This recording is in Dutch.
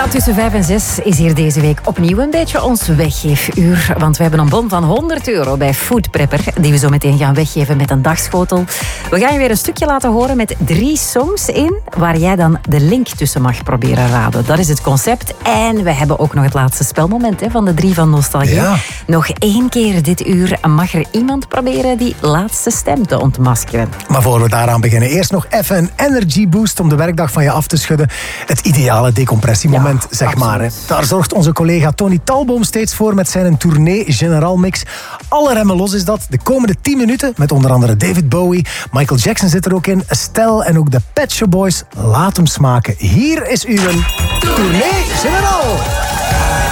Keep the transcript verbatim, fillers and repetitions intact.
Ja, tussen vijf en zes is hier deze week opnieuw een beetje ons weggeefuur. Want we hebben een bon van honderd euro bij Food Prepper, die we zo meteen gaan weggeven met een dagschotel. We gaan je weer een stukje laten horen met drie songs in, waar jij dan de link tussen mag proberen raden. Dat is het concept. En we hebben ook nog het laatste spelmoment hè, van de drie van Nostalgie. Ja. Nog één keer dit uur mag er iemand proberen die laatste stem te ontmaskeren. Maar voor we daaraan beginnen, eerst nog even een energy boost om de werkdag van je af te schudden. Het ideale decompressiemoment, Ja, zeg absoluut. maar. Hè. Daar zorgt onze collega Tony Talboom steeds voor met zijn tournee General Mix. Alle remmen los is dat. De komende tien minuten met onder andere David Bowie. Michael Jackson zit er ook in. Estelle en ook de Pet Shop Boys. Laat hem smaken. Hier is uw tournee General.